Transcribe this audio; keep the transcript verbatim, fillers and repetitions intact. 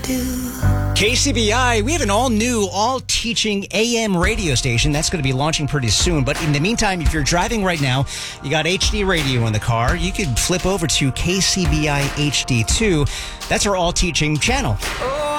K C B I, we have an all-new, all-teaching A M radio station. That's going to be launching pretty soon. But in the meantime, if you're driving right now, you got H D radio in the car, you could flip over to K C B I H D two. That's our all-teaching channel.